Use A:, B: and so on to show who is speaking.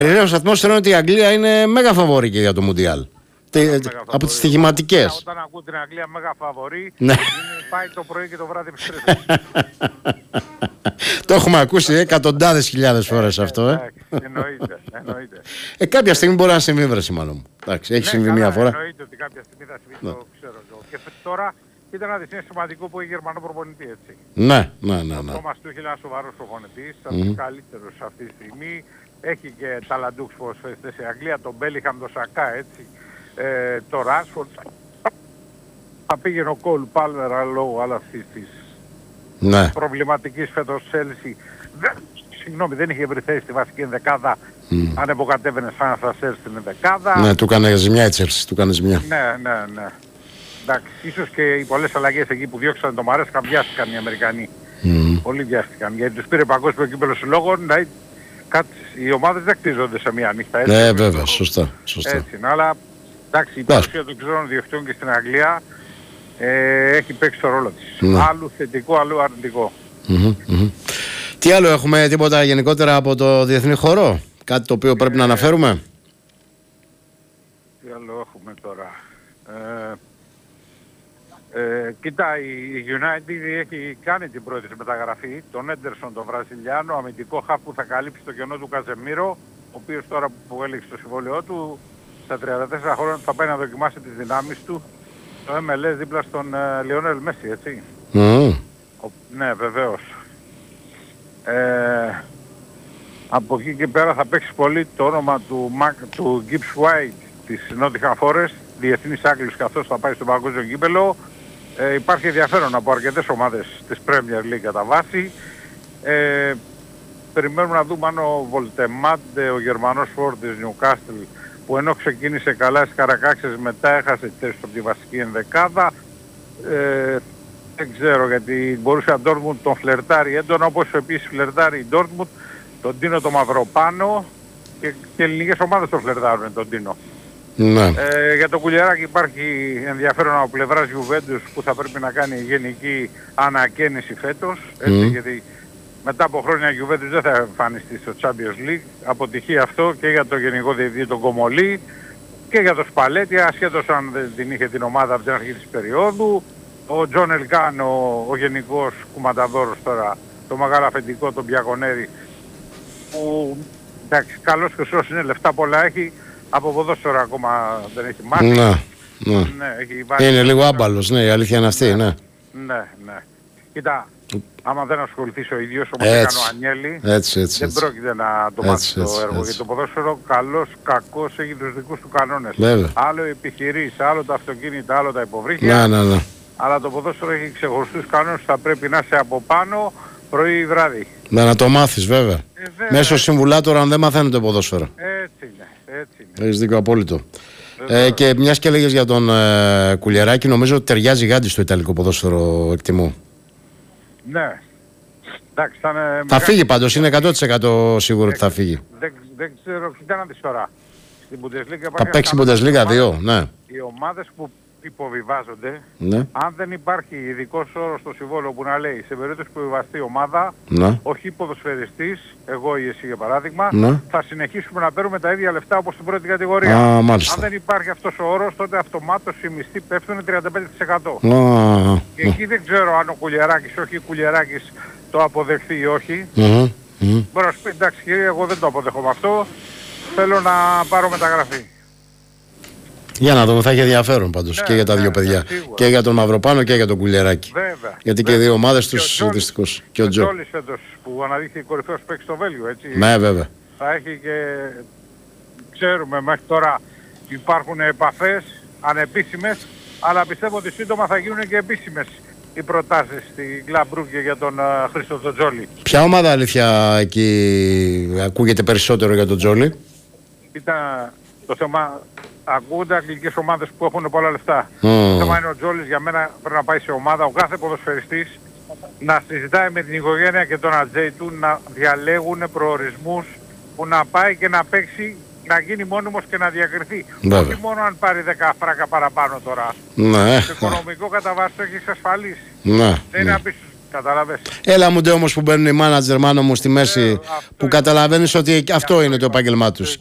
A: Ο σταθμός είναι ότι η Αγγλία είναι μέγα φαβορή και για το Μουντιάλ. Από τις στοιχηματικές.
B: Όταν ακούω την Αγγλία μέγα φαβορή,
A: Ναι.
B: πάει το πρωί και το βράδυ επιστρέφει.
A: Το έχουμε ακούσει εκατοντάδες χιλιάδες φορές αυτό.
B: Εννοείται.
A: Κάποια στιγμή μπορεί να συμβεί, βρέσει μάλλον μου. Εντάξει, έχει συμβεί μια φορά.
B: Εννοείται ότι κάποια στιγμή θα συμβεί, το ξέρω εγώ. Και τώρα κοίτα να δεις, είναι σημαντικό που έχει Γερμανό προπονητή, έτσι.
A: Ναι.
B: Ο Τόμας Τούχελ είναι ένας σοβαρός προπονητής, από τους καλύτερους αυτή τη στιγμή. Έχει και ταλαντούχους ποδοσφαιριστές η Αγγλία, τον Μπέλιχαμ, τον Σακά, έτσι. Το Ράσφορντ. Θα πήγαινε ο Κόλ Πάλμερ λόγω άλλα αυτής της προβληματικής φέτος Chelsea. Δεν είχε βρει θέση στη βασική ενδεκάδα. Αν υποκατέβαινε σαν Σασέρ στην ενδεκάδα.
A: Ναι, του έκανε ζημιά η Chelsea, του έκανε ζημιά.
B: Ναι. Εντάξει, ίσως και οι πολλές αλλαγές εκεί που διώξαν το Μαρέσκα βιάστηκαν οι Αμερικανοί. Πολύ βιάστηκαν. Γιατί τους πήρε παγκόσμιο κύπελλο συλλόγων. Οι ομάδες δεν κτίζονται σε μία νύχτα. Έτσι,
A: ναι, βέβαια, σωστά.
B: Έτσι είναι, αλλά εντάξει, η παρουσία των ξένων διοικητών και στην Αγγλία έχει παίξει το ρόλο της. Άλλου θετικό, άλλου αρνητικό.
A: Τι άλλο έχουμε, τίποτα γενικότερα από το διεθνή χώρο? Κάτι το οποίο πρέπει να αναφέρουμε?
B: Τι άλλο έχουμε τώρα? Κοίτα, η United έχει κάνει την πρώτη μεταγραφή, τον Έντερσον, τον Βραζιλιάνο, αμυντικό χαφ που θα καλύψει το κενό του Καζεμίρο, ο οποίος τώρα που έλεξε το συμβόλαιό του, στα 34 χρόνια θα πάει να δοκιμάσει τις δυνάμεις του στο MLS δίπλα στον Λιόνελ Μέση, έτσι. Ναι, βεβαίως. Από εκεί και πέρα θα παίξει πολύ το όνομα του Gibbs White της Nottingham Forest, διεθνής Άγγλος, καθώς θα πάει στο παγκόσμιο κύπελλο. Υπάρχει ενδιαφέρον από αρκετές ομάδες της Premier League κατά βάση. Περιμένουμε να δούμε αν ο Βολτεμάντε, ο Γερμανός φόρ της Newcastle, που ενώ ξεκίνησε καλά στις Καρακάξες, μετά έχασε τη θέση από τη βασική ενδεκάδα. Δεν ξέρω, γιατί μπορούσε ο Dortmund τον φλερτάρει έντονα, όπως επίσης φλερτάρει η Dortmund τον Τίνο το Μαυροπάνο και ελληνικές ομάδες τον φλερτάρουν τον Τίνο.
A: Ναι.
B: Για το Κουλιεράκι υπάρχει ενδιαφέρον από πλευράς Juventus που θα πρέπει να κάνει γενική ανακαίνιση φέτος, έτσι, γιατί μετά από χρόνια η Juventus δεν θα εμφανιστεί στο Champions League. Αποτυχία αυτό και για το γενικό διευθυντή τον Κομολή και για το Σπαλέτη, ασχέτως αν δεν την είχε την ομάδα από την αρχή της περίοδου. Ο Τζον Ελκάν, ο γενικός κουμανταδόρος τώρα, το μεγάλο αφεντικό, τον Μπιακονέρη, που εντάξει, καλός και σωστός είναι, λεφτά πολλά έχει, από ποδόσφαιρο ακόμα δεν έχει μάθει.
A: Ναι, έχει είναι λίγο άμπαλος, ναι, η αλήθεια είναι αυτή, ναι.
B: Ναι. Κοίτα, άμα δεν ασχοληθείς ο ίδιος, όπως έκανε ο Ανιέλη, δεν πρόκειται να το μάθεις το έργο. Γιατί το ποδόσφαιρο, καλός, κακός, έχει τους δικούς του κανόνες. Άλλο οι επιχειρήσεις, άλλο τα αυτοκίνητα, άλλο τα υποβρύχια.
A: Ναι.
B: Αλλά το ποδόσφαιρο έχει ξεχωριστούς κανόνες, θα πρέπει να είσαι από πάνω πρωί ή βράδυ.
A: Να το μάθεις βέβαια. Μέσω συμβουλάτορα αν δεν μαθαίνουν το ποδόσφαιρο.
B: Έτσι είναι.
A: Έχεις δίκιο απόλυτο. Και μιας και έλεγες για τον Κουλιεράκη, νομίζω ότι ταιριάζει γάντι στο ιταλικό ποδόσφαιρο, εκτιμώ.
B: Ναι. Εντάξει,
A: θα φύγει πάντως, είναι 100% σίγουρο ότι θα φύγει.
B: Δεν ξέρω, κοίτα να δεις τώρα. Στην Bundesliga
A: θα παίξει Bundesliga 2, ναι.
B: Οι ομάδες που υποβιβάζονται,
A: ναι.
B: Αν δεν υπάρχει ειδικός όρος στο συμβόλαιο που να λέει σε περίπτωση που υποβιβαστεί η ομάδα, όχι ποδοσφαιριστής, εγώ ή εσύ για παράδειγμα, θα συνεχίσουμε να παίρνουμε τα ίδια λεφτά όπως στην πρώτη κατηγορία. Αν δεν υπάρχει αυτός ο όρος, τότε αυτομάτως οι μισθοί πέφτουν 35%. Και εκεί δεν ξέρω αν ο Κουλιεράκης, όχι ο Κουλιεράκης, το αποδεχθεί ή όχι. Μπορεί να σου πει, εντάξει κύριε, εγώ δεν το αποδεχόμαι αυτό, θέλω να πάρω μεταγραφή.
A: Για να δούμε, θα έχει ενδιαφέρον πάντως και για τα δύο παιδιά. Σίγουρα. Και για τον Μαυροπάνο και για τον Κουλιεράκη.
B: Βέβαια.
A: Γιατί και οι δύο ομάδες τους δυστυχώς.
B: Και ο Τζόλης φέτος που αναδείχθηκε κορυφαίος παίκτης στο Βέλγιο, έτσι.
A: Ναι, βέβαια.
B: Θα έχει και... Ξέρουμε μέχρι τώρα υπάρχουν επαφές ανεπίσημες, αλλά πιστεύω ότι σύντομα θα γίνουν και επίσημες οι προτάσεις στην Γκλαμπρούκε για τον Χρήστο τον Τζόλη.
A: Ποια ομάδα αλήθεια εκεί ακούγεται περισσότερο για τον Τζόλη?
B: Ήταν το θέμα... Ακούγονται αγγλικές ομάδες που έχουν πολλά λεφτά. Το θέμα είναι ο Τζόλης, για μένα πρέπει να πάει σε ομάδα, ο κάθε ποδοσφαιριστής να συζητάει με την οικογένεια και τον ατζέι του, να διαλέγουν προορισμούς που να πάει και να παίξει, να γίνει μόνιμος και να διακριθεί. Όχι μόνο αν πάρει 10 φράκα παραπάνω τώρα. Το οικονομικό κατά βάση το έχει εξασφαλίσει. Δεν είναι να πεις Καταλαβες.
A: Έλα μου ντε όμως που μπαίνουν οι μάνατζερ μάνο μου στη μέση, που καταλαβαίνεις ότι αυτό είναι το επάγγελμά τους.